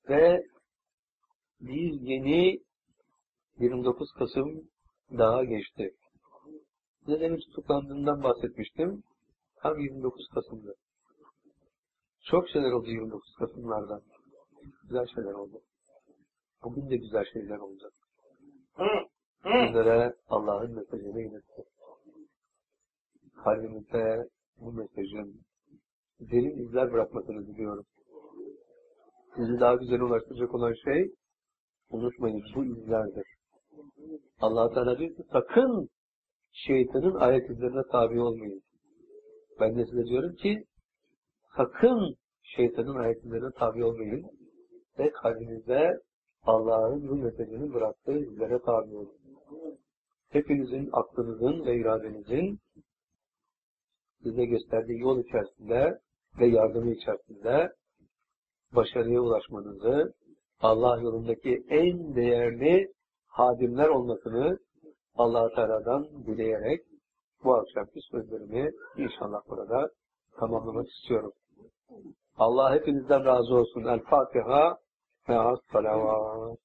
Ve bir yeni 29 Kasım daha geçti. Size benim tutuklandığımdan bahsetmiştim. Tam 29 Kasım'da. Çok şeyler oldu 29 Kasım'lardan. Güzel şeyler oldu. Bugün de güzel şeyler olacak. Sizlere Allah'ın mesajını iletti. Kalbimizde bu mesajın derin izler bırakmasını diliyorum. Sizi daha güzel ulaştıracak olan şey, unutmayın, bu izlerdir. Allah-u Teala diyor ki, sakın şeytanın ayak izlerine tabi olmayın. Ben de size diyorum ki, sakın şeytanın ayak izlerine tabi olmayın ve kalbinizde Allah'ın bu mesajını bıraktığı izlere tabi olun. Hepinizin, aklınızın ve iradenizin size gösterdiği yol içerisinde ve yardımı içerisinde başarıya ulaşmanızı, Allah yolundaki en değerli hadimler olmasını Allah-u Teala'dan dileyerek bu akşamki sözlerimi inşallah burada tamamlamak istiyorum. Allah hepinizden razı olsun. El Fatiha ve as-salavat.